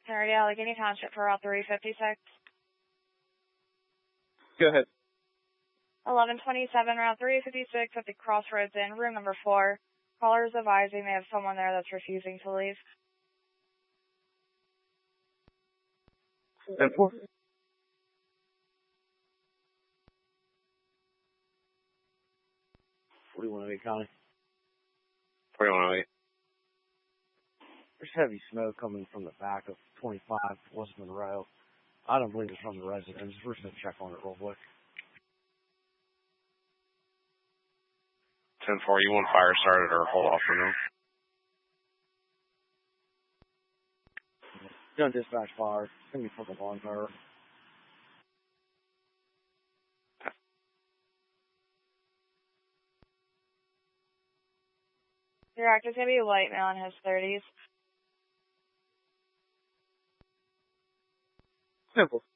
Sorry, Allegheny Township for Route 356. Go ahead. 1127 Route 356 at the Crossroads Inn, room number 4. Callers advising they have someone there that's refusing to leave. 10-4. County. 4108. There's heavy smoke coming from the back of 25 West Monroe. I don't believe it's from the residence. We're just going to check on it real quick. 10-4, you want fire started or hold off for now? Going to dispatch fire. It's going to be from the bonfire. Your actor's going to be a white male in his 30s. Simple.